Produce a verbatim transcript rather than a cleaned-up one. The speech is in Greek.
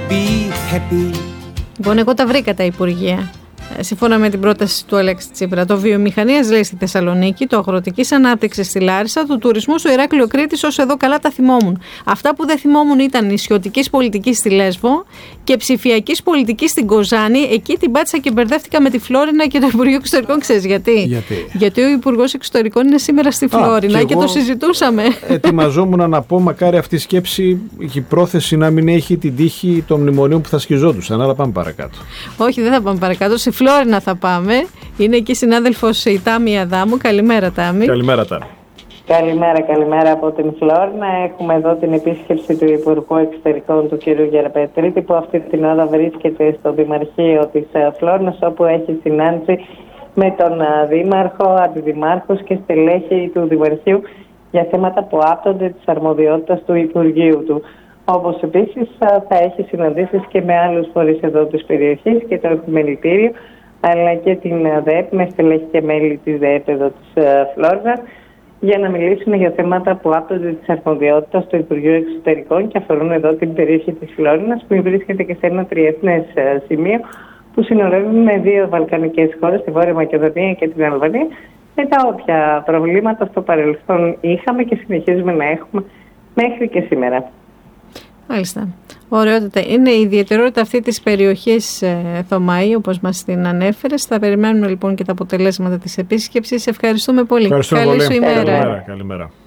be happy. Λοιπόν, εγώ τα βρήκα τα υπουργεία. Σύμφωνα με την πρόταση του Αλέξη Τσίπρα, το βιομηχανίας λέει στη Θεσσαλονίκη, το αγροτικής ανάπτυξης στη Λάρισα, του τουρισμού στο Ηράκλειο Κρήτης, όσο εδώ καλά τα θυμόμουν. Αυτά που δεν θυμόμουν ήταν νησιωτικής πολιτικής στη Λέσβο και ψηφιακής πολιτικής στην Κοζάνη. Εκεί την πάτησα και μπερδεύτηκα με τη Φλόρινα και το Υπουργείο Εξωτερικών. Ξέρεις γιατί? γιατί? Γιατί ο Υπουργός Εξωτερικών είναι σήμερα στη Φλόρινα. Α, και, και το συζητούσαμε. Ετοιμαζόμουν να πω, μακάρι αυτή η σκέψη και η πρόθεση να μην έχει την τύχη των μνημονίων που θα σκιζόντουσαν. Αλλά πάμε παρακάτω. Όχι, δεν θα πάμε παρακάτω. Στη Φλόρινα θα πάμε. Είναι εκεί συνάδελφος η Τάμη Αδάμου. Καλημέρα, Τάμη. Καλημέρα, Τάμη. Καλημέρα, καλημέρα από την Φλόρινα. Έχουμε εδώ την επίσκεψη του Υπουργού Εξωτερικών του κ. Γεραπετρίτη, που αυτή την ώρα βρίσκεται στο Δημαρχείο της Φλόρινας, όπου έχει συνάντηση με τον Δήμαρχο, Αντιδημάρχους και στελέχη του Δημαρχείου για θέματα που άπτονται της αρμοδιότητας του Υπουργείου του. Όπως επίσης θα έχει συναντήσεις και με άλλους φορείς εδώ της περιοχής και το Επιμελητήριο, αλλά και την ΔΕΕΠ με στελέχη και μέλη της ΔΕΕΠ εδώ της Φλόρινας, για να μιλήσουν για θέματα που άπτονται της αρμοδιότητας του Υπουργείου Εξωτερικών και αφορούν εδώ την περιοχή της Φλόρινας, που βρίσκεται και σε ένα τριεθνές σημείο που συνορεύει με δύο βαλκανικές χώρες, τη Βόρεια Μακεδονία και την Αλβανία, με τα όποια προβλήματα στο παρελθόν είχαμε και συνεχίζουμε να έχουμε μέχρι και σήμερα. Μάλιστα. Ωραιότατα. Είναι η ιδιαιτερότητα αυτή της περιοχής, ε, Θωμαή, όπως μας την ανέφερες. Θα περιμένουμε λοιπόν και τα αποτελέσματα της επίσκεψης. Ευχαριστούμε πολύ. Ευχαριστούμε Καλή πολύ. σου ημέρα. Καλημέρα. Καλημέρα.